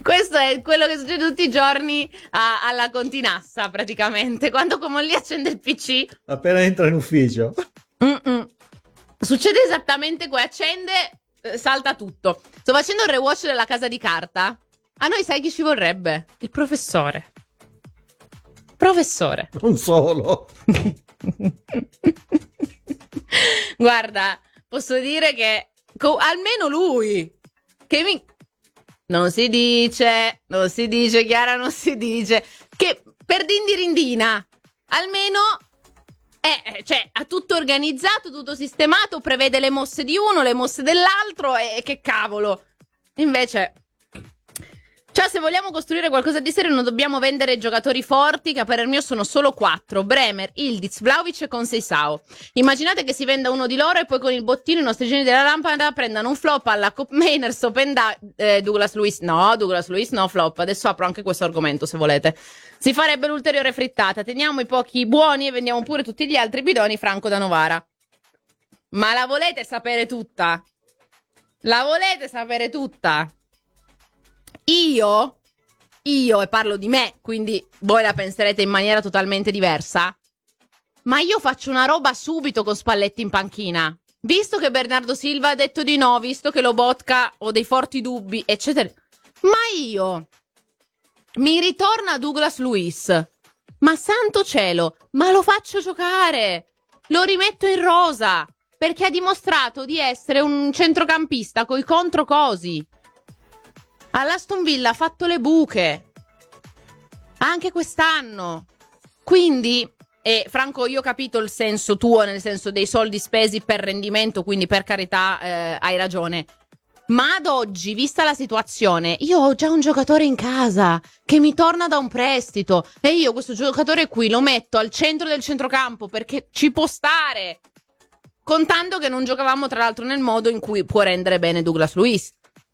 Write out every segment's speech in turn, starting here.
Questo è quello che succede tutti i giorni alla Continassa, praticamente. Quando Comolli accende il PC, Appena entra in ufficio. succede esattamente qua. Accende, salta tutto. Sto facendo il rewatch della Casa di Carta. A noi sai chi ci vorrebbe? Il professore. Professore. Non solo. Guarda, posso dire che almeno lui che non si dice, Chiara, non si dice che per dindirindina almeno cioè, ha tutto organizzato, tutto sistemato, prevede le mosse di uno, le mosse dell'altro e che cavolo. Invece, cioè, se vogliamo costruire qualcosa di serio non dobbiamo vendere giocatori forti, che a parer mio sono solo 4: Bremer, Ildiz, Vlahovic e Conceição. Immaginate che si venda uno di loro e poi con il bottino i nostri geni della lampada prendano un flop alla Cop Mainers, Douglas Luiz no flop. Adesso apro anche questo argomento se volete. Si farebbe l'ulteriore frittata, teniamo i pochi buoni e vendiamo pure tutti gli altri bidoni Franco da Novara. Ma la volete sapere tutta? La volete sapere tutta? Io, e parlo di me, quindi voi la penserete in maniera totalmente diversa, ma io faccio una roba subito con Spalletti in panchina. Visto che Bernardo Silva ha detto di no, visto che Lobotka ho dei forti dubbi, eccetera, ma io mi ritorna Douglas Luiz. Ma santo cielo, ma lo faccio giocare! Lo rimetto in rosa, perché ha dimostrato di essere un centrocampista coi controcosi. All'Aston Villa ha fatto le buche anche quest'anno. Quindi, Franco, io ho capito il senso tuo, nel senso dei soldi spesi per rendimento, quindi per carità hai ragione. Ma ad oggi, vista la situazione, io ho già un giocatore in casa che mi torna da un prestito e io questo giocatore qui lo metto al centro del centrocampo perché ci può stare, contando che non giocavamo tra l'altro nel modo in cui può rendere bene Douglas Luiz.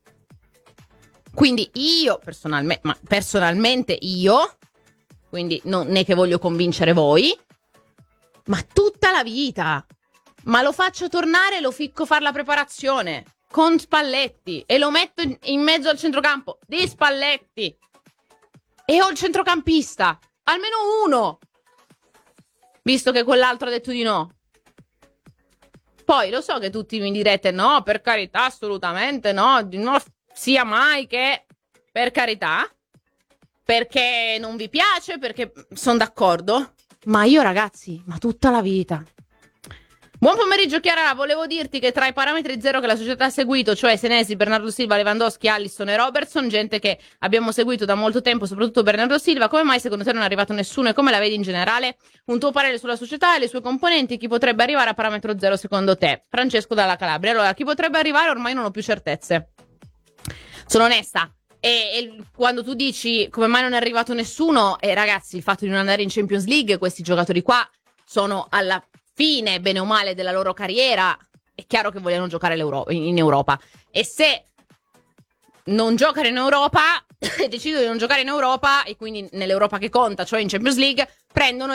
Quindi io personalmente io, quindi non è che voglio convincere voi, ma tutta la vita, ma lo faccio tornare e lo ficco fare la preparazione con Spalletti e lo metto in mezzo al centrocampo di Spalletti e ho il centrocampista, almeno uno, visto che quell'altro ha detto di no. Poi lo so che tutti mi direte no, per carità, assolutamente no, sia mai che, per carità, perché non vi piace, perché sono d'accordo, ma io ragazzi, ma tutta la vita. Buon pomeriggio Chiara, volevo dirti che tra i parametri zero che la società ha seguito, cioè Senesi, Bernardo Silva, Lewandowski, Alisson e Robertson, gente che abbiamo seguito da molto tempo, soprattutto Bernardo Silva, come mai secondo te non è arrivato nessuno e come la vedi in generale? Un tuo parere sulla società e le sue componenti, chi potrebbe arrivare a parametro zero secondo te? Francesco dalla Calabria. Allora, chi potrebbe arrivare ormai non ho più certezze. Sono onesta. E quando tu dici come mai non è arrivato nessuno, ragazzi, il fatto di non andare in Champions League, questi giocatori qua sono alla fine, bene o male, della loro carriera. È chiaro che vogliono giocare in Europa. E se non giocano in Europa, decidono di non giocare in Europa, e quindi nell'Europa che conta, cioè in Champions League, prendono